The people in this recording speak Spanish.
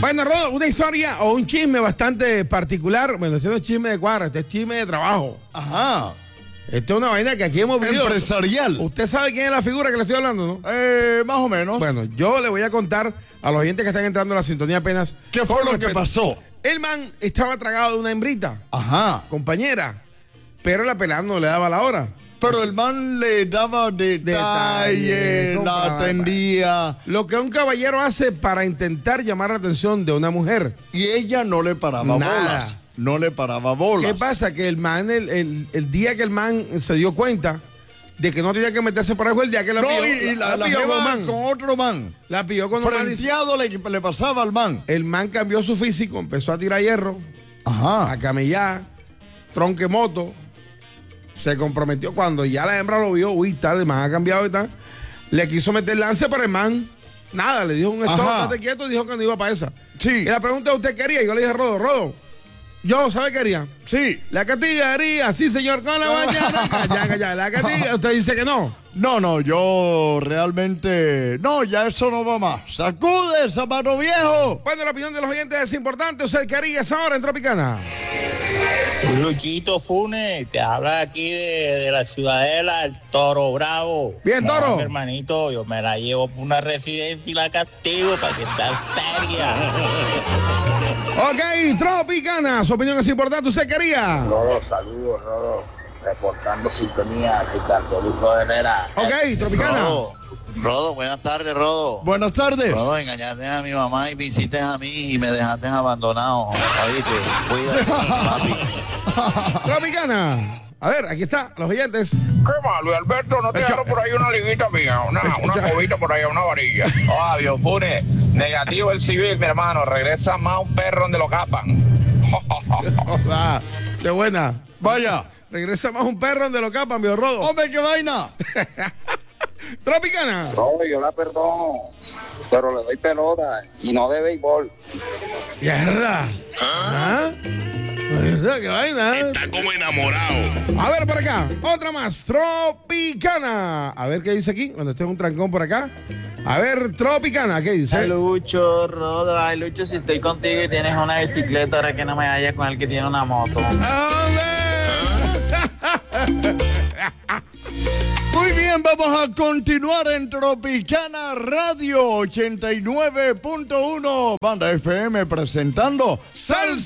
Bueno, Rodo, una historia o un chisme bastante particular. Bueno, este no es chisme de cuadra, este es chisme de trabajo. Ajá. Esto es una vaina que aquí hemos vivido. Empresarial. ¿Usted sabe quién es la figura que le estoy hablando, no? Más o menos. Bueno, yo le voy a contar a los oyentes que están entrando a la sintonía apenas. ¿Qué fue lo que pasó? El man estaba tragado de una hembrita. Ajá. Compañera. Pero la pelada no le daba la hora. Pero el man le daba detalles, la atendía. Lo que un caballero hace para intentar llamar la atención de una mujer. Y ella no le paraba bolas. No le paraba bolas. ¿Qué pasa? Que el man, el día que el man se dio cuenta de que no tenía que meterse por ahí fue el día que la pilló. Y la pilló con otro man. La pilló con otro man. Frenteado le pasaba al man. El man cambió su físico, empezó a tirar hierro. Ajá. A camellar, tronque moto. Se comprometió cuando ya la hembra lo vio. Uy, tal, el man ha cambiado y tal. Le quiso meter lance, pero el man, nada, le dijo un stop, estate quieto, y dijo que no iba para esa. Sí. Y la pregunta usted quería, y yo le dije, Rodo, yo, ¿sabe qué haría? Sí. La catiga haría, sí señor, con la mañana. Ya, la catiga, usted dice que no. No, yo realmente... No, ya eso no va más. ¡Sacude, zapato viejo! Bueno, la opinión de los oyentes es importante. ¿Usted qué haría esa hora en Tropicana? Luchito Funes, te habla aquí de la ciudadela, el Toro Bravo. Bien, Toro. No, hermanito, yo me la llevo por una residencia y la castigo para que sea seria. Ok, Tropicana, su opinión es importante. ¿Usted qué haría? Rodo, saludos, Rodo. Reportando sintonía, Ricardo Lufo Herrera. Ok, Tropicana. Rodo, buenas tardes, Rodo. Buenas tardes. Rodo, engañaste a mi mamá y me hiciste a mí y me dejaste abandonado. Oíste, cuídate, papi. Tropicana. A ver, aquí está, los oyentes. ¿Qué más, Luis Alberto? ¿No te dejaron por ahí una liguita mía? Una cobita por ahí, una varilla. Fabio Funes, negativo el civil, mi hermano. Regresa más un perro donde lo capan. Se buena. Vaya. Regresa más un perro donde lo capan, viejo Rodo. ¡Hombre, qué vaina! Tropicana. Rodo, yo la perdono, pero le doy pelota y no de béisbol. Mierda. ¿Ah? ¿Qué vaina? Está como enamorado. A ver, por acá, otra más, Tropicana. A ver qué dice aquí, cuando esté un trancón por acá. A ver, Tropicana, ¿qué dice? Ay, Lucho, Rodo, ay, Lucho, si estoy contigo y tienes una bicicleta, ahora que no me vayas con el que tiene una moto. Muy bien, vamos a continuar en Tropicana Radio 89.1 Banda FM presentando Salsa.